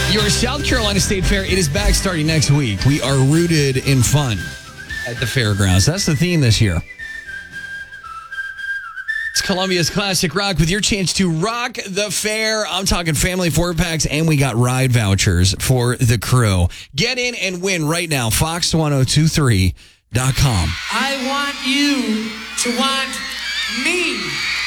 Your South Carolina State Fair, it is back starting next week. We are rooted in fun at the fairgrounds. That's the theme this year. It's Columbia's Classic Rock with your chance to rock the fair. I'm talking family 4-packs, and we got ride vouchers for the crew. Get in and win right now. Fox1023.com. I want you to want me.